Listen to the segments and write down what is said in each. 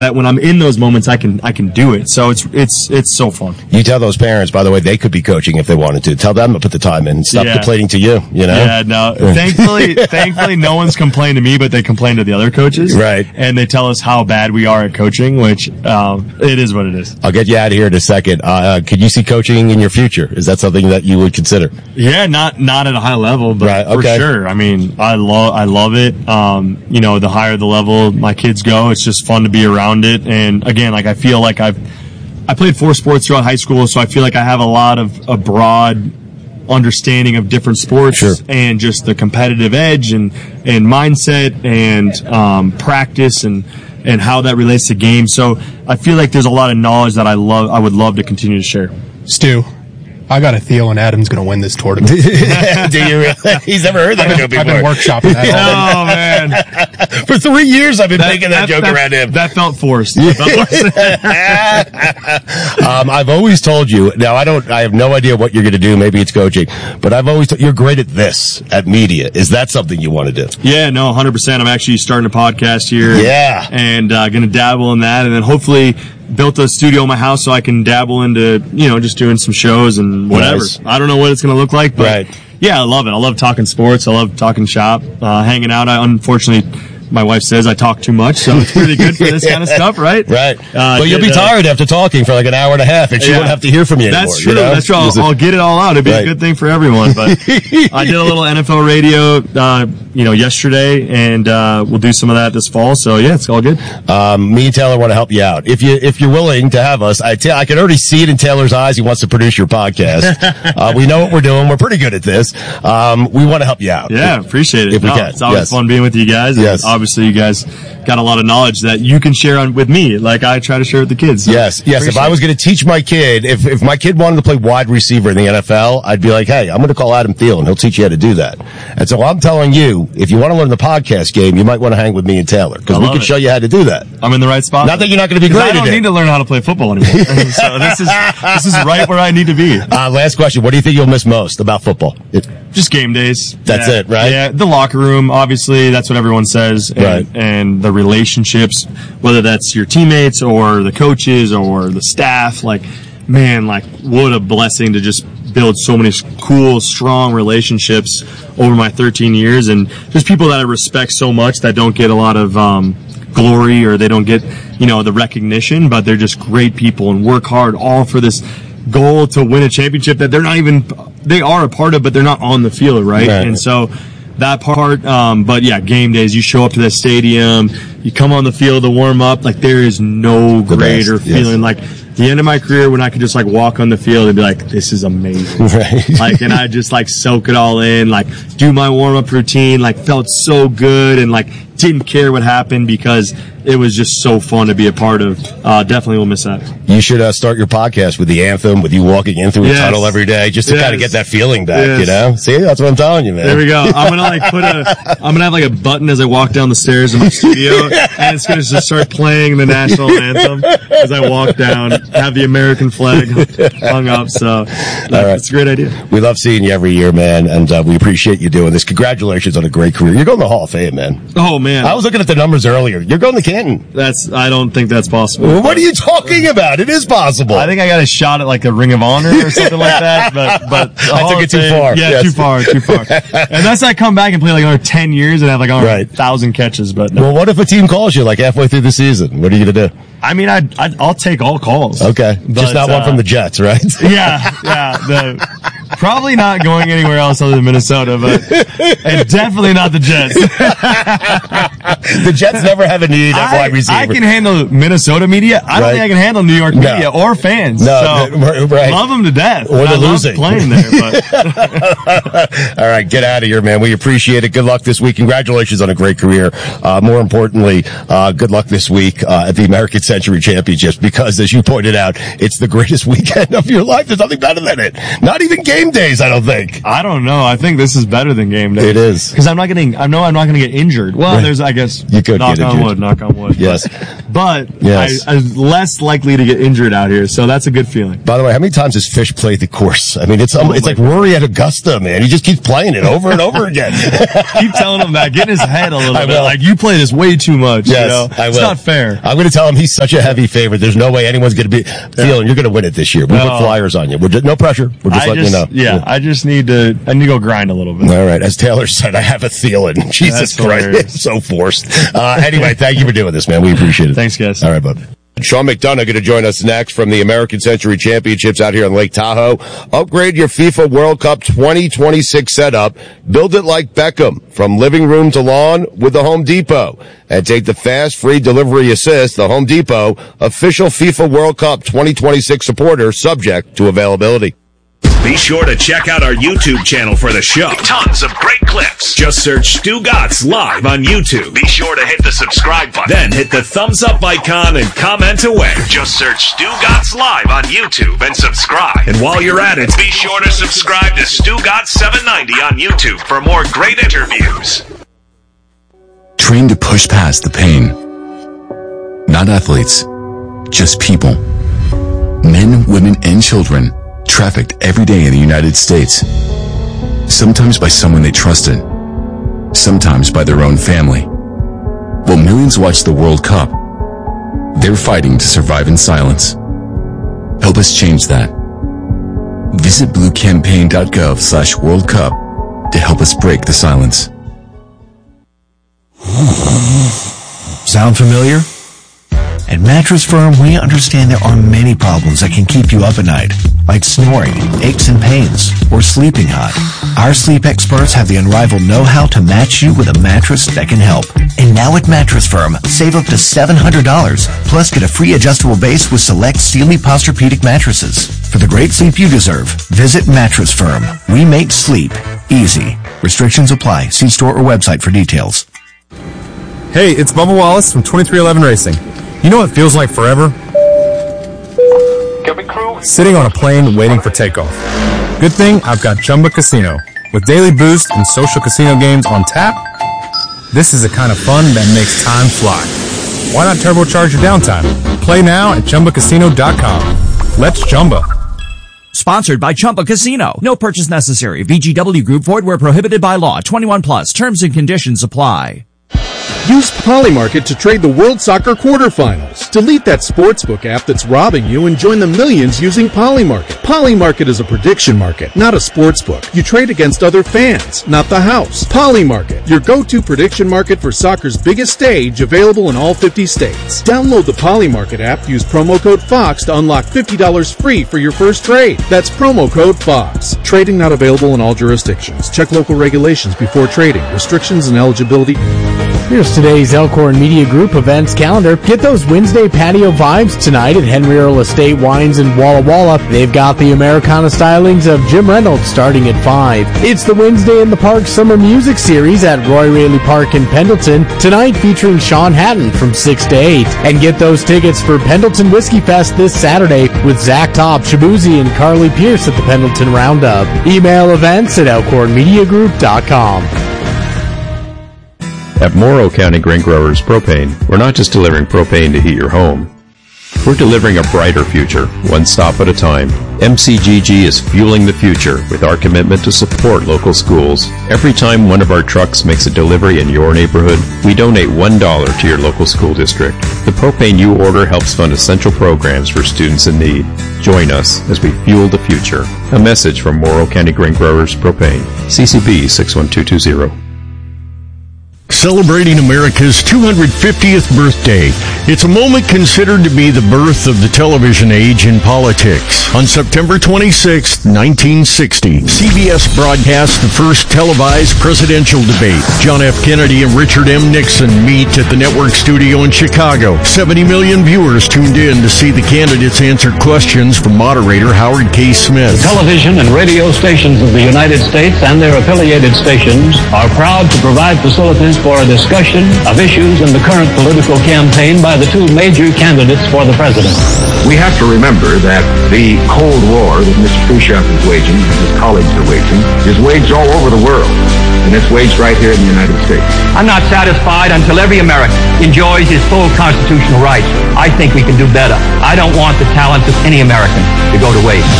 that when I'm in those moments, I can do it. So it's so fun. You tell those parents, by the way, they could be coaching if they wanted to. Tell them to put the time in. Stop complaining to you, you know? Yeah, no. Thankfully, no one's complained to me, but they complain to the other coaches. Right. And they tell us how bad we are at coaching, which, it is what it is. I'll get you out of here in a second. Could you see coaching in your future? Is that something that you would consider? Yeah, not at a high level, but right, okay. For sure. I mean, I love it. The higher the level my kids go, it's just fun to be around it. And again, like I feel like I played 4 sports throughout high school, so I feel like I have a broad understanding of different sports. Sure. And just the competitive edge and mindset and practice and how that relates to games. So I feel like there's a lot of knowledge that I would love to continue to share. Stu, I got a feeling Adam's going to win this tournament. Do you really? He's never heard that joke before. I've been workshopping that. Oh, man. For 3 years, I've been making that joke around him. That felt forced. I've always told you, now I have no idea what you're going to do. Maybe it's coaching, but I've always told you're great at this, at media. Is that something you want to do? Yeah, no, 100%. I'm actually starting a podcast here. Yeah. And going to dabble in that, and then hopefully built a studio in my house so I can dabble into, just doing some shows and whatever. Nice. I don't know what it's going to look like, but right. Yeah, I love it. I love talking sports. I love talking shop, hanging out. Unfortunately, my wife says I talk too much, so it's pretty good for this kind of stuff, right? Right. But you'll be tired after talking for like an hour and a half, and she won't have to hear from you anymore. That's true. That's true. I'll get it all out. It'd be a good thing for everyone. But I did a little NFL radio, yesterday, and we'll do some of that this fall. So yeah, it's all good. Me and Taylor want to help you out. If you're willing to have us, I can already see it in Taylor's eyes. He wants to produce your podcast. We know what we're doing. We're pretty good at this. We want to help you out. Yeah, appreciate it. If we can. It's always fun being with you guys. And obviously, you guys got a lot of knowledge that you can share with me, like I try to share with the kids. So yes. If I was going to teach my kid, if my kid wanted to play wide receiver in the NFL, I'd be like, hey, I'm going to call Adam Thielen. He'll teach you how to do that. And so I'm telling you, if you want to learn the podcast game, you might want to hang with me and Taylor, because we can show you how to do that. I'm in the right spot. Not that you're not going to be great at it. I don't need to learn how to play football anymore. So this is right where I need to be. Last question. What do you think you'll miss most about football? Just game days. That's it, right? Yeah, the locker room, obviously, that's what everyone says. And the relationships, whether that's your teammates or the coaches or the staff, what a blessing to just build so many cool, strong relationships over my 13 years. And just people that I respect so much that don't get a lot of glory, or they don't get, the recognition, but they're just great people and work hard all for this goal to win a championship that they are a part of, but they're not on the field, right? And so that part, but yeah, game days, you show up to that stadium, you come on the field to warm up, there is no greater feeling. The end of my career when I could just walk on the field and be like, this is amazing. Right. And I just soak it all in, do my warm up routine, felt so good, and didn't care what happened because it was just so fun to be a part of. Definitely will miss that. You should start your podcast with the anthem, with you walking in through a tunnel every day, just to kind of get that feeling back, See, that's what I'm telling you, man. There we go. I'm gonna I'm gonna have a button as I walk down the stairs in my studio, and it's gonna just start playing the national anthem as I walk down, have the American flag hung up. So it's a great idea. We love seeing you every year, man, and we appreciate you doing this. Congratulations on a great career. You're going to the Hall of Fame, man. Oh man, I was looking at the numbers earlier. You're going to Canton. I don't think that's possible. Well, what are you talking about? It is possible. I think I got a shot at the Ring of Honor or something like that, but I took it too far. Yeah, too far. Unless I come back and play another 10 years and have 1,000 catches. But no. Well, what if a team calls you halfway through the season? What are you gonna do? I mean, I'll take all calls. Okay, but, just not one from the Jets, right? Yeah. Probably not going anywhere else other than Minnesota, and definitely not the Jets. The Jets never have a need at wide receiver. I can handle Minnesota media. I don't think I can handle New York media or fans. No, love them to death. Or the losing. Playing there, but. All right, get out of here, man. We appreciate it. Good luck this week. Congratulations on a great career. More importantly, good luck this week at the American Century Championships, because, as you pointed out, it's the greatest weekend of your life. There's nothing better than it. Not even game game days, I don't think. I don't know. I think this is better than game day. It is. Because I know I'm not going to get injured. Well, Right. there's, I guess, You could knock get on injured. wood, knock on wood. Yes. But Yes. I'm less likely to get injured out here, so that's a good feeling. By the way, how many times has Fish played the course? I mean, it's like Rory at Augusta, man. He just keeps playing it over and over again. Keep telling him that. Get in his head a little I bit. will. Like, you play this way too much. Yes, you know? I will. It's not fair. I'm going to tell him he's such a heavy favorite. There's no way anyone's going to be feeling you're going to win it this year. We'll put flyers on you. No pressure. We're just letting you know. Yeah, I just need to go grind a little bit. All right. As Taylor said, I have a Thielen. Jesus That's Christ. hilarious. It's so forced. Anyway, thank you for doing this, man. We appreciate it. Thanks, guys. All right, bud. Sean McDonough going to join us next from the American Century Championships out here in Lake Tahoe. Upgrade your FIFA World Cup 2026 setup. Build it like Beckham, from living room to lawn with the Home Depot. And take the fast, free delivery assist, the Home Depot, official FIFA World Cup 2026 supporter, subject to availability. Be sure to check out our YouTube channel for the show. Tons of great clips. Just search Stu Gatz Live on YouTube. Be sure to hit the subscribe button. Then hit the thumbs up icon and comment away. Just search Stu Gatz Live on YouTube and subscribe. And while you're at it, be sure to subscribe to Stu Gatz 790 on YouTube for more great interviews. Trained to push past the pain. Not athletes, just people. Men, women, and children trafficked every day in the United States. Sometimes by someone they trusted. Sometimes by their own family. While millions watch the World Cup, they're fighting to survive in silence. Help us change that. Visit bluecampaign.gov/World Cup to help us break the silence. Sound familiar? At Mattress Firm, we understand there are many problems that can keep you up at night, like snoring, aches and pains, or sleeping hot. Our sleep experts have the unrivaled know-how to match you with a mattress that can help. And now at Mattress Firm, save up to $700, plus get a free adjustable base with select Steely Posturepedic mattresses. For the great sleep you deserve, visit Mattress Firm. We make sleep easy. Restrictions apply. See store or website for details. Hey, it's Bubba Wallace from 2311 Racing. You know what feels like forever? Sitting on a plane waiting for takeoff. Good thing I've got Chumba Casino. With daily boost and social casino games on tap, this is the kind of fun that makes time fly. Why not turbocharge your downtime? Play now at ChumbaCasino.com. Let's Chumba. Sponsored by Chumba Casino. No purchase necessary. VGW Group. Void where prohibited by law. 21 plus. Terms and conditions apply. Use Polymarket to trade the World Soccer quarterfinals. Delete that sportsbook app that's robbing you and join the millions using Polymarket. Polymarket is a prediction market, not a sportsbook. You trade against other fans, not the house. Polymarket, your go-to prediction market for soccer's biggest stage, available in all 50 states. Download the Polymarket app, use promo code FOX to unlock $50 free for your first trade. That's promo code FOX. Trading not available in all jurisdictions. Check local regulations before trading. Restrictions and eligibility. Here's today's Elkhorn Media Group events calendar. Get those Wednesday patio vibes tonight at Henry Earl Estate Wines in Walla Walla. They've got the Americana stylings of Jim Reynolds starting at 5. It's the Wednesday in the Park Summer Music Series at Roy Raley Park in Pendleton. Tonight featuring Sean Hatton from 6 to 8. And get those tickets for Pendleton Whiskey Fest this Saturday with Zach Topp, Shabuzi, and Carly Pierce at the Pendleton Roundup. Email events at elkhornmediagroup.com. At Morrow County Grain Growers Propane, we're not just delivering propane to heat your home. We're delivering a brighter future, one stop at a time. MCGG is fueling the future with our commitment to support local schools. Every time one of our trucks makes a delivery in your neighborhood, we donate $1 to your local school district. The propane you order helps fund essential programs for students in need. Join us as we fuel the future. A message from Morrow County Grain Growers Propane. CCB 61220. Celebrating America's 250th birthday. It's a moment considered to be the birth of the television age in politics. On September 26, 1960, CBS broadcast the first televised presidential debate. John F. Kennedy and Richard M. Nixon meet at the network studio in Chicago. 70 million viewers tuned in to see the candidates answer questions from moderator Howard K. Smith. Television and radio stations of the United States and their affiliated stations are proud to provide facilities for for a discussion of issues in the current political campaign by the two major candidates for the presidency. We have to remember that the Cold War that Mr. Khrushchev is waging and his colleagues are waging is waged all over the world, and it's waged right here in the United States. I'm not satisfied until every American enjoys his full constitutional rights. I think we can do better. I don't want the talents of any American to go to waste.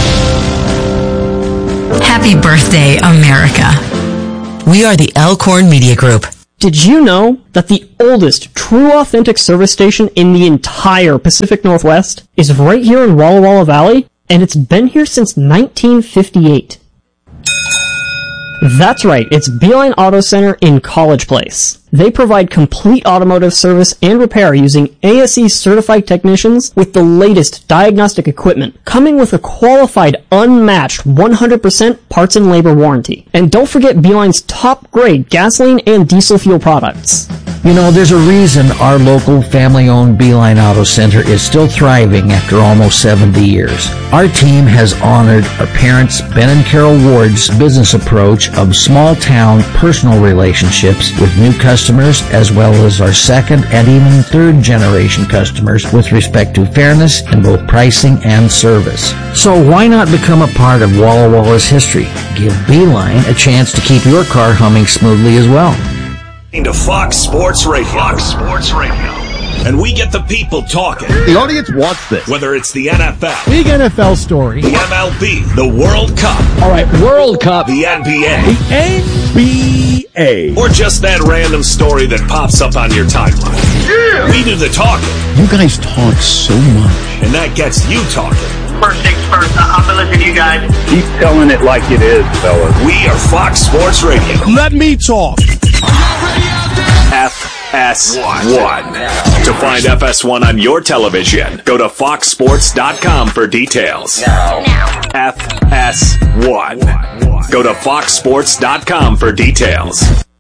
Happy birthday, America. We are the Elkhorn Media Group. Did you know that the oldest true authentic service station in the entire Pacific Northwest is right here in Walla Walla Valley? And it's been here since 1958. That's right, it's Beeline Auto Center in College Place. They provide complete automotive service and repair using ASE certified technicians with the latest diagnostic equipment, coming with a qualified, unmatched 100% parts and labor warranty. And don't forget Beeline's top grade gasoline and diesel fuel products. You know, there's a reason our local family-owned Beeline Auto Center is still thriving after almost 70 years. Our team has honored our parents, Ben and Carol Ward's business approach of small-town personal relationships with new customers, as well as our second and even third generation customers with respect to fairness in both pricing and service. So why not become a part of Walla Walla's history? Give Beeline a chance to keep your car humming smoothly as well. To Fox Sports Radio. Fox Sports Radio. And we get the people talking. The audience wants this. Whether it's the NFL. Big NFL story. The MLB. The World Cup. All right, World Cup. The NBA. The NBA. Or just that random story that pops up on your timeline. Yeah. We do the talking. You guys talk so much. And that gets you talking. First things first, I'm going to listen to you guys. Keep telling it like it is, fellas. We are Fox Sports Radio. Let me talk. FS1. To find FS1 on your television, go to foxsports.com for details. Now. FS1. Go to foxsports.com for details.